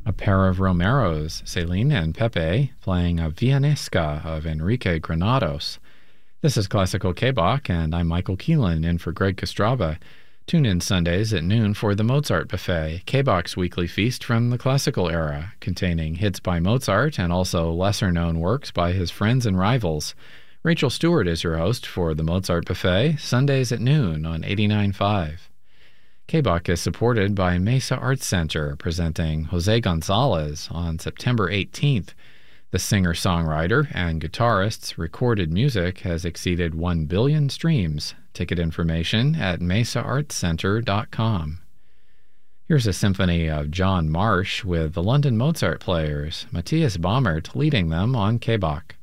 A pair of Romeros, Celine and Pepe, playing a Villanesca of Enrique Granados. This is Classical K-Bach, and I'm Michael Keelan in for Greg Kostraba. Tune in Sundays at noon for the Mozart Buffet, K-Bach's weekly feast from the classical era, containing hits by Mozart and also lesser-known works by his friends and rivals. Rachel Stewart is your host for the Mozart Buffet, Sundays at noon on 89.5. K-Bach is supported by Mesa Arts Center, presenting Jose Gonzalez on September 18th. The singer-songwriter and guitarist's recorded music has exceeded 1 billion streams. Ticket information at mesaartscenter.com. Here's a symphony of John Marsh with the London Mozart Players, Matthias Baumert leading them on K-Bach.